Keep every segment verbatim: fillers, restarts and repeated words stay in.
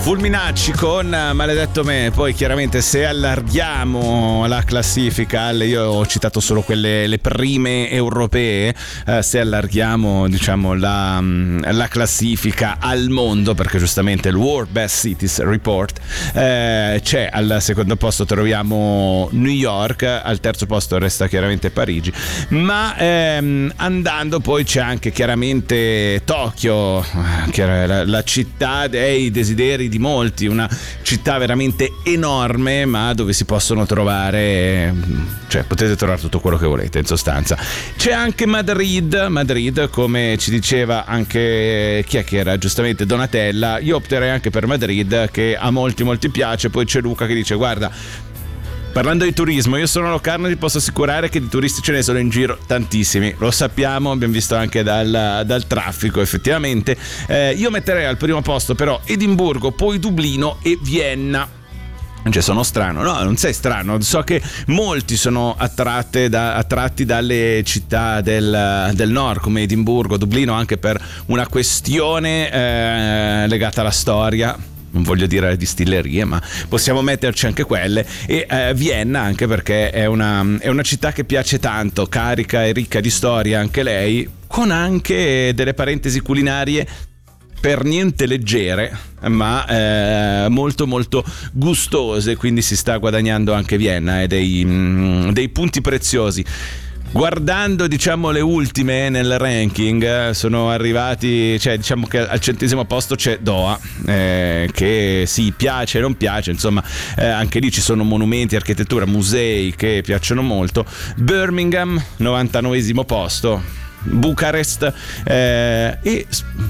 Fulminacci con Maledetto Me. Poi chiaramente se allarghiamo la classifica, io ho citato solo quelle le prime europee, eh, se allarghiamo diciamo la, la classifica al mondo, perché giustamente il World Best Cities Report, eh, c'è al secondo posto troviamo New York, al terzo posto resta chiaramente Parigi, ma ehm, andando poi c'è anche chiaramente Tokyo, la, la città dei desideri di molti, una città veramente enorme, ma dove si possono trovare, cioè potete trovare tutto quello che volete in sostanza. C'è anche Madrid, Madrid come ci diceva anche chi è che era giustamente Donatella, io opterei anche per Madrid, che a molti molti piace. Poi c'è Luca che dice: guarda, parlando di turismo, io sono locarno, ti posso assicurare che di turisti ce ne sono in giro tantissimi, lo sappiamo, abbiamo visto anche dal, dal traffico effettivamente. Eh, io metterei al primo posto però Edimburgo, poi Dublino e Vienna. Cioè, sono strano? No, non sei strano. So che molti sono attratte da, attratti dalle città del, del nord, come Edimburgo, Dublino, anche per una questione eh, legata alla storia. Non voglio dire le distillerie, ma possiamo metterci anche quelle. E eh, Vienna anche perché è una, è una città che piace tanto, carica e ricca di storia anche lei, con anche delle parentesi culinarie per niente leggere, ma eh, molto molto gustose, quindi si sta guadagnando anche Vienna e dei, mm, dei punti preziosi. Guardando diciamo le ultime nel ranking, sono arrivati, cioè diciamo che al centesimo posto c'è Doha, eh, che sì, piace e non piace, insomma eh, anche lì ci sono monumenti, architettura, musei che piacciono molto. Birmingham, novantanovesimo posto. Bucarest eh, e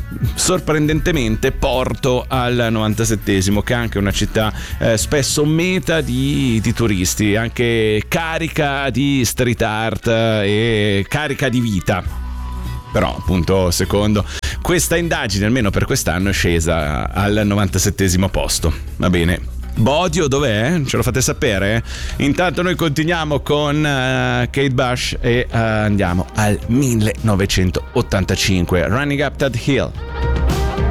sorprendentemente Porto al novantasettesimo, che è anche una città eh, spesso meta di, di turisti, anche carica di street art e carica di vita. Però appunto secondo questa indagine, almeno per quest'anno, è scesa al novantasettesimo posto. Va bene, Bodio dov'è? Ce lo fate sapere? Intanto noi continuiamo con uh, Kate Bush e uh, andiamo al millenovecentottantacinque, Running Up That Hill.